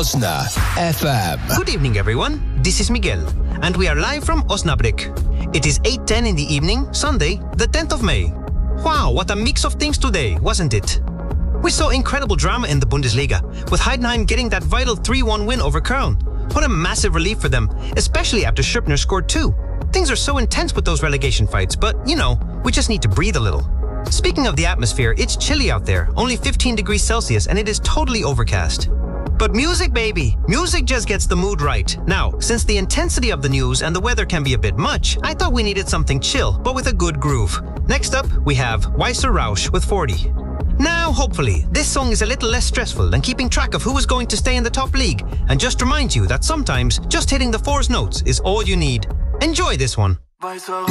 Osna FM. Good evening, everyone. This is Miguel, and we are live from Osnabrück. It is 8:10 in the evening, Sunday, the 10th of May. Wow, what a mix of things today, wasn't it? We saw incredible drama in the Bundesliga, with Heidenheim getting that vital 3-1 win over Köln. What a massive relief for them, especially after Schöpner scored 2. Things are so intense with those relegation fights, but, we just need to breathe a little. Speaking of the atmosphere, it's chilly out there, only 15 degrees Celsius, and it is totally overcast. But music, baby! Music just gets the mood right. Now, since the intensity of the news and the weather can be a bit much, I thought we needed something chill, but with a good groove. Next up, we have Weißer Rausch with 40. Now, hopefully, this song is a little less stressful than keeping track of who is going to stay in the top league, and just remind you that sometimes just hitting the 4's notes is all you need. Enjoy this one. Weißer